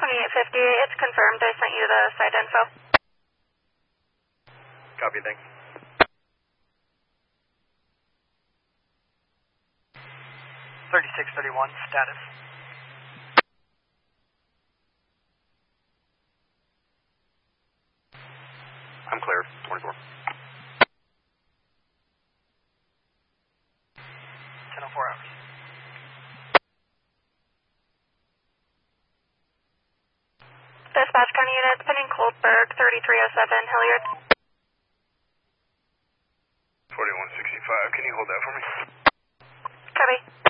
2858, it's confirmed. I sent you the site info. Copy, thanks. 3631, status. I'm clear, 24. 10:04 hours. Dispatch County Unit, pending Coldberg, 3307, Hilliard. 4165, can you hold that for me? Copy.